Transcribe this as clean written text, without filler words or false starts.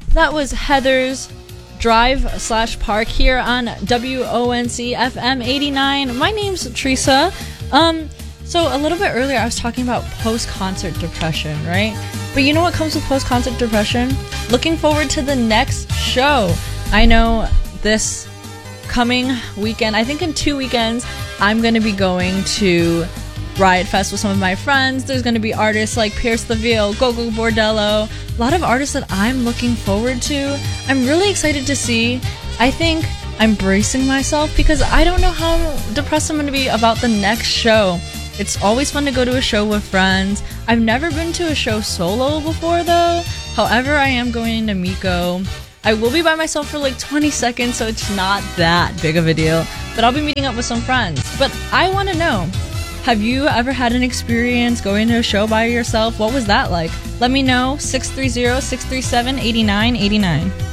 That was Heather's Drive/Park here on WONC FM 89. My name's Teresa. So a little bit earlier I was talking about post-concert depression, right? But you know what comes with post-concert depression? Looking forward to the next show. I know this coming weekend, I think in 2 weekends, I'm going to be going to Riot Fest with some of my friends. There's going to be artists like Pierce the Veil, Gogo Bordello, a lot of artists that I'm looking forward to. I'm really excited to see. I think I'm bracing myself because I don't know how depressed I'm going to be about the next show. It's always fun to go to a show with friends. I've never been to a show solo before though. However, I am going to Miko. I will be by myself for like 20 seconds, so it's not that big of a deal. But I'll be meeting up with some friends. But I want to know, have you ever had an experience going to a show by yourself? What was that like? Let me know, 630-637-8989.